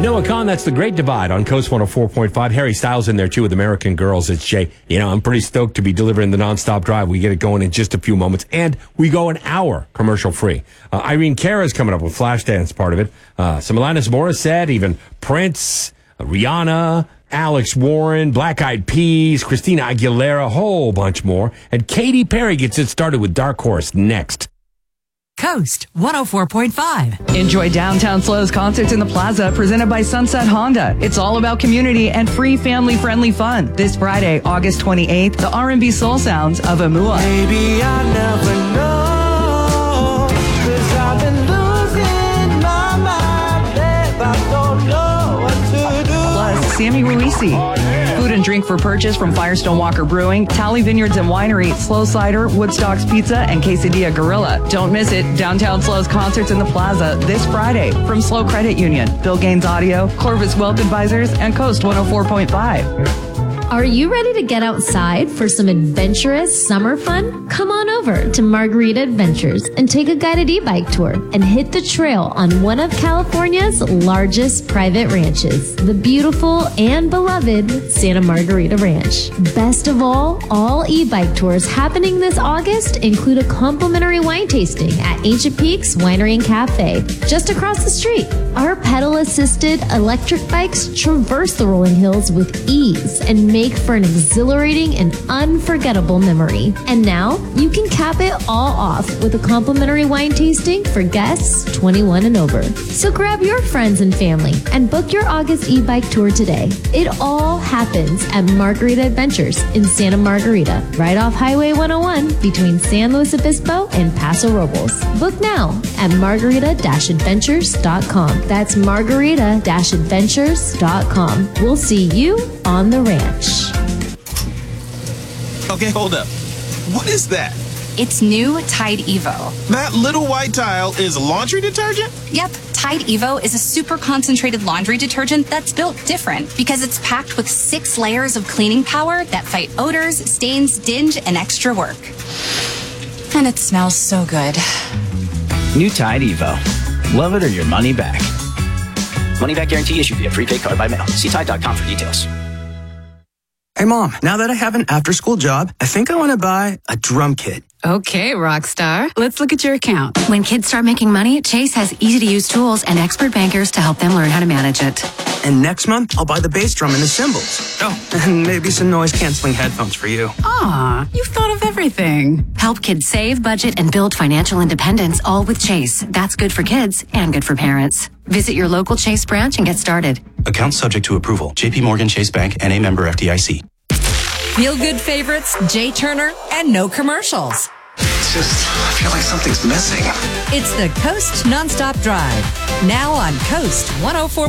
Noah Kahn, that's The Great Divide on Coast 104.5. Harry Styles in there, too, with American Girls. It's Jay. I'm pretty stoked to be delivering the nonstop drive. We get it going in just a few moments, and we go an hour commercial-free. Irene Cara's coming up with Flashdance, part of it. Some Alanis Morissette, even Prince, Rihanna, Alex Warren, Black Eyed Peas, Christina Aguilera, a whole bunch more. And Katy Perry gets it started with Dark Horse next. Coast 104.5. Enjoy Downtown Slow's Concerts in the Plaza presented by Sunset Honda. It's all about community and free family-friendly fun. This Friday, August 28th, the R&B soul sounds of Amua. Maybe I never know, 'cause I've been losing my mind, babe, I don't know what to do. Plus, Sammy Ruisi. Food and drink for purchase from Firestone Walker Brewing, Tally Vineyards and Winery, Slow Cider, Woodstock's Pizza, and Quesadilla Gorilla. Don't miss it. Downtown Slow's Concerts in the Plaza this Friday from Slow Credit Union, Bill Gaines Audio, Corvus Wealth Advisors, and Coast 104.5. Are you ready to get outside for some adventurous summer fun? Come on over to Margarita Adventures and take a guided e-bike tour and hit the trail on one of California's largest private ranches, the beautiful and beloved Santa Margarita Ranch. Best of all e-bike tours happening this August include a complimentary wine tasting at Ancient Peaks Winery and Cafe, just across the street. Our pedal-assisted electric bikes traverse the rolling hills with ease and make for an exhilarating and unforgettable memory. And now, you can cap it all off with a complimentary wine tasting for guests 21 and over. So grab your friends and family and book your August e-bike tour today. It all happens at Margarita Adventures in Santa Margarita, right off Highway 101 between San Luis Obispo and Paso Robles. Book now at margarita-adventures.com. That's margarita-adventures.com. We'll see you on the ranch. Okay, hold up. What is that? It's new Tide Evo. That little white tile is laundry detergent? Yep, Tide Evo is a super concentrated laundry detergent that's built different because it's packed with 6 layers of cleaning power that fight odors, stains, dinge, and extra work. And it smells so good. New Tide Evo. Love it or your money back. Money back guarantee issued via prepaid card by mail. See Tide.com for details. Hey, Mom, now that I have an after-school job, I think I want to buy a drum kit. Okay, Rockstar. Let's look at your account. When kids start making money, Chase has easy-to-use tools and expert bankers to help them learn how to manage it. And next month, I'll buy the bass drum and the cymbals. Oh, and maybe some noise-canceling headphones for you. Aw, you've thought of everything. Help kids save, budget, and build financial independence, all with Chase. That's good for kids and good for parents. Visit your local Chase branch and get started. Account subject to approval. J.P. Morgan Chase Bank, N.A. member FDIC. Feel good favorites, Jay Turner, and no commercials. It's just, I feel like something's missing. It's the Coast Nonstop Drive. Now on Coast 104.